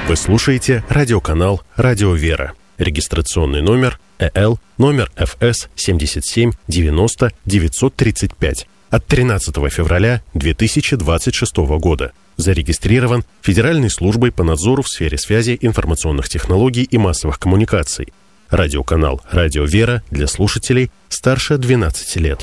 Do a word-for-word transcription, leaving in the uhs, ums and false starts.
Вы слушаете радиоканал «Радио Вера». Регистрационный номер э эл номер эф эс семьдесят семь девяносто девятьсот тридцать пять от тринадцатого февраля две тысячи двадцать шестого года. Зарегистрирован Федеральной службой по надзору в сфере связи, информационных технологий и массовых коммуникаций. Радиоканал «Радио Вера» для слушателей старше двенадцати лет.